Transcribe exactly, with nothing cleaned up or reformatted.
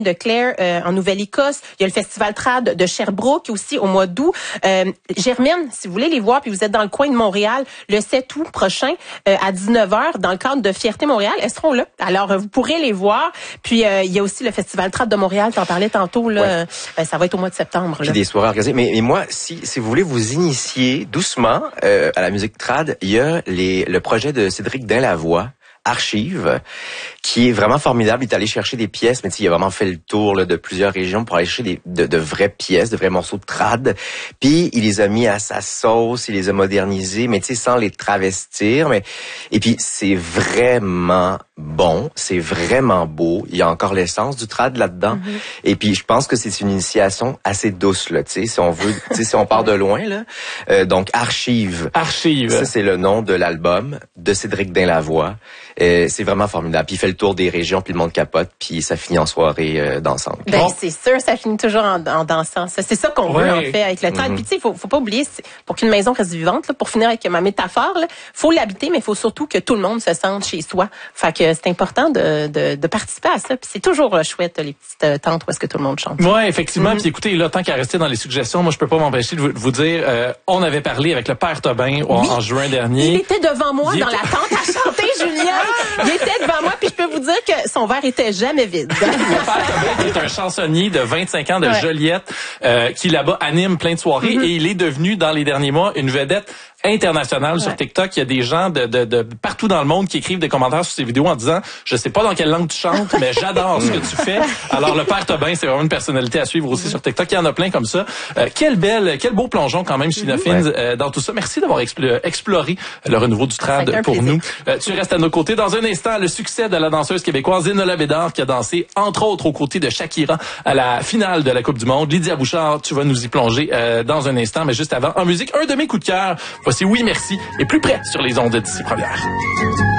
de Clare euh, en Nouvelle-Écosse. Il y a le Festival Trad de Sherbrooke aussi au mois d'août. Euh, Germaine, si vous voulez les voir, puis vous êtes dans le coin de Montréal, le sept août prochain euh, à dix-neuf heures, dans le cadre de Fierté Montréal, elles seront là. Alors, euh, vous pourrez les voir. Puis, euh, il y a aussi le Festival Trad de Montréal, t'en parlais tantôt, là. Ouais. Euh, ça va être au mois de septembre. Puis là. des soirées organisées. Mais, mais moi, si, si vous voulez vous initier doucement euh, à la musique trad, il y a les, le projet de Cédric Dainlavoie, Archive, qui est vraiment formidable. Il est allé chercher des pièces, mais il a vraiment fait le tour là, de plusieurs régions pour aller chercher des, de, de vraies pièces, de vrais morceaux de trad. Puis il les a mis à sa sauce, il les a modernisés, mais tu sais sans les travestir. Mais et puis c'est vraiment bon, c'est vraiment beau. Il y a encore l'essence du trad là-dedans. Mm-hmm. Et puis je pense que c'est une initiation assez douce là. Tu sais, si on veut, tu sais, si on part de loin là. Euh, donc Archive. Archive. Ça c'est le nom de l'album de Cédric Dainlavoie. Euh, c'est vraiment formidable. Puis il fait le tour des régions, puis le monde capote, puis ça finit en soirée euh, dansante. Ben bon. c'est sûr, ça finit toujours en, en dansant. C'est ça qu'on ouais. veut en fait avec le trad. Mm-hmm. Puis tu sais, faut, faut pas oublier, pour qu'une maison reste vivante, là, pour finir avec ma métaphore, là, faut l'habiter, mais il faut surtout que tout le monde se sente chez soi. Fait que c'est important de, de, de participer à ça. Puis c'est toujours euh, chouette les petites euh, tentes où est-ce que tout le monde chante. Ouais, effectivement. Mm-hmm. Puis écoutez, là, tant qu'à rester dans les suggestions, moi je peux pas m'empêcher de vous, de vous dire, euh, on avait parlé avec le Père Tobin en, oui. en juin dernier. Il était devant moi il dans était... la tente à chanter, Julien. Il était devant moi, puis je peux vous dire que son verre était jamais vide. Le Père Tobin est un chansonnier de vingt-cinq ans de ouais. Joliette euh, qui là-bas anime plein de soirées mm-hmm. et il est devenu dans les derniers mois une vedette internationale ouais. sur TikTok. Il y a des gens de, de, de partout dans le monde qui écrivent des commentaires sur ses vidéos en disant « Je sais pas dans quelle langue tu chantes, mais j'adore ce que tu fais. » Alors, le Père Tobin, c'est vraiment une personnalité à suivre aussi mm-hmm. sur TikTok. Il y en a plein comme ça. Euh, quel bel, quel beau plongeon quand même, Sheena Fins, ouais. euh, dans tout ça. Merci d'avoir expl- exploré le renouveau du trad pour plaisir. nous. Euh, tu restes à nos côtés. Dans un instant, le succès de la danseuse québécoise Enola Bédard qui a dansé, entre autres, aux côtés de Shakira à la finale de la Coupe du Monde. Lydia Bouchard, tu vas nous y plonger euh, dans un instant, mais juste avant, en musique, un de mes coups de cœur. Voici Oui Merci et plus près sur les ondes d'ici première.